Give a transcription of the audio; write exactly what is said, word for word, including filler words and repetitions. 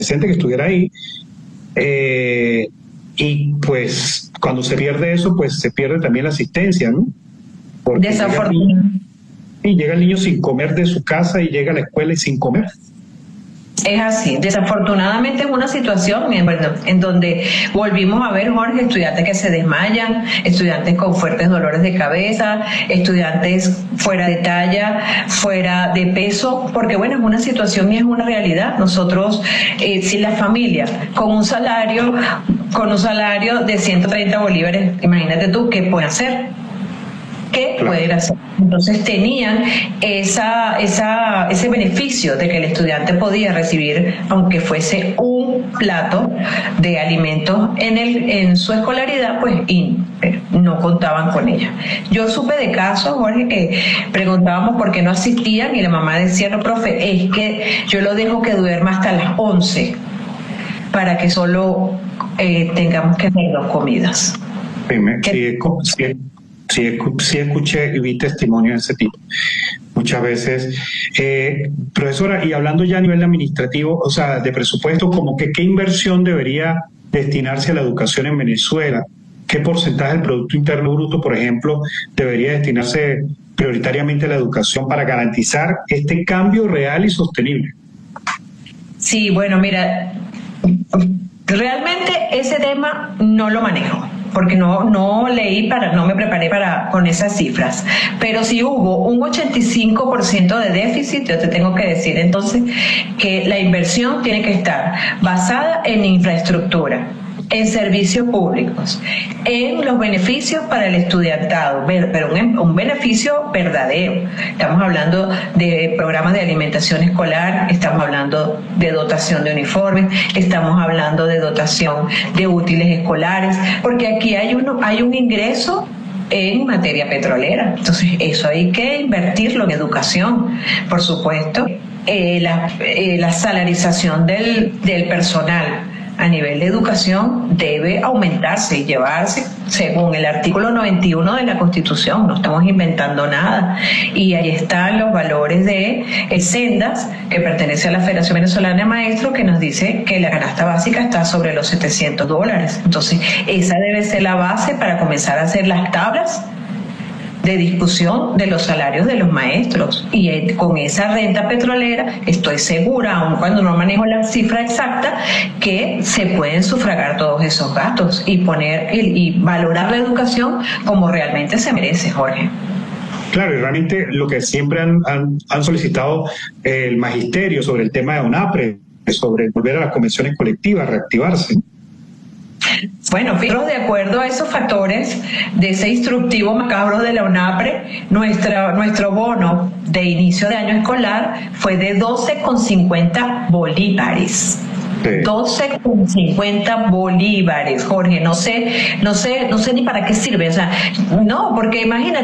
adolescente que estuviera ahí. Eh, y pues cuando se pierde eso, pues se pierde también la asistencia, ¿no? Porque Desafortunadamente. y llega el niño sin comer de su casa y llega a la escuela y sin comer. Es así. Desafortunadamente es una situación bueno, en donde volvimos a ver, Jorge, estudiantes que se desmayan, estudiantes con fuertes dolores de cabeza, estudiantes fuera de talla, fuera de peso, porque bueno, es una situación y es una realidad. Nosotros, eh, si la familia con un salario, con un salario de ciento treinta bolívares, imagínate tú, ¿qué puede hacer? ¿Qué Claro. pueden hacer? Entonces tenían esa, esa, ese beneficio de que el estudiante podía recibir, aunque fuese un plato de alimentos en, el, en su escolaridad, pues y no contaban con ella. Yo supe de casos, Jorge, que preguntábamos por qué no asistían y la mamá decía, no, profe, es que yo lo dejo que duerma hasta las once para que solo eh, tengamos que hacer dos comidas. Sí, me- sí, sí, sí, sí escuché y vi testimonio de ese tipo muchas veces. Eh, profesora, y hablando ya a nivel administrativo, o sea, de presupuesto, como que qué inversión debería destinarse a la educación en Venezuela, qué porcentaje del Producto Interno Bruto, por ejemplo, debería destinarse prioritariamente a la educación para garantizar este cambio real y sostenible. Sí, bueno, mira, realmente ese tema no lo manejo, porque no, no leí, para, no me preparé para con esas cifras, pero si hubo un ochenta y cinco por ciento de déficit, yo te tengo que decir entonces que la inversión tiene que estar basada en infraestructura, en servicios públicos, en los beneficios para el estudiantado, pero un, un beneficio verdadero. Estamos hablando de programas de alimentación escolar, estamos hablando de dotación de uniformes, estamos hablando de dotación de útiles escolares, porque aquí hay, uno, hay un ingreso en materia petrolera. Entonces, eso hay que invertirlo en educación, por supuesto. Eh, la, eh, la salarización del, del personal a nivel de educación debe aumentarse y llevarse según el artículo noventa y uno de la Constitución. No estamos inventando nada. Y ahí están los valores de el Sendas, que pertenece a la Federación Venezolana de Maestros, que nos dice que la canasta básica está sobre los setecientos dólares. Entonces, esa debe ser la base para comenzar a hacer las tablas de discusión de los salarios de los maestros, y eh, con esa renta petrolera estoy segura, aun cuando no manejo la cifra exacta, que se pueden sufragar todos esos gastos y poner y, y valorar la educación como realmente se merece, Jorge. Claro, y realmente lo que siempre han, han, han solicitado eh, el magisterio sobre el tema de ONAPRE, sobre volver a las convenciones colectivas, reactivarse. Bueno, fijaros, de acuerdo a esos factores de ese instructivo macabro de la ONAPRE, nuestra, nuestro bono de inicio de año escolar fue de doce con cincuenta bolívares. Sí. doce con cincuenta bolívares, Jorge. No sé, no sé, no sé ni para qué sirve. O sea, no, porque imagínate.